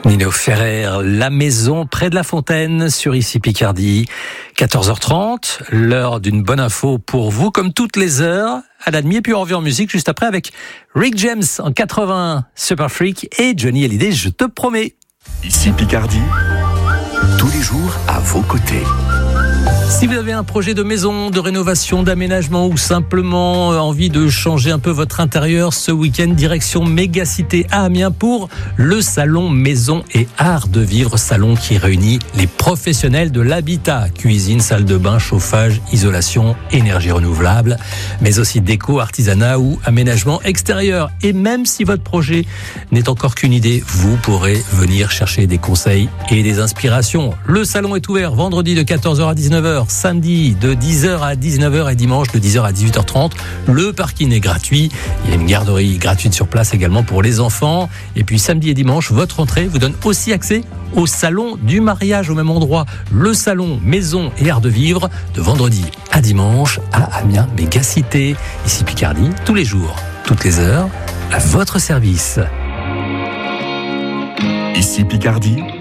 Nino Ferrer, La Maison près de la Fontaine sur Ici Picardie. 14h30, l'heure d'une bonne info pour vous, comme toutes les heures à la demi. Et puis on revient en musique juste après avec Rick James en 81, Super Freak, et Johnny Hallyday, Je te promets. Ici Picardie, tous les jours à vos côtés. Si vous avez un projet de maison, de rénovation, d'aménagement ou simplement envie de changer un peu votre intérieur, ce week-end, direction Mégacité à Amiens pour le salon Maison et Art de Vivre, salon qui réunit les professionnels de l'habitat, cuisine, salle de bain, chauffage, isolation, énergie renouvelable, mais aussi déco, artisanat ou aménagement extérieur. Et même si votre projet n'est encore qu'une idée, vous pourrez venir chercher des conseils et des inspirations. Le salon est ouvert vendredi de 14h à 19h. Samedi de 10h à 19h et dimanche de 10h à 18h30. Le parking est gratuit. Il y a une garderie gratuite sur place également pour les enfants. Et puis samedi et dimanche, votre entrée vous donne aussi accès au salon du mariage au même endroit. Le salon Maison et Art de Vivre de vendredi à dimanche à Amiens Mégacité. Ici Picardie, tous les jours, toutes les heures, à votre service. Ici Picardie,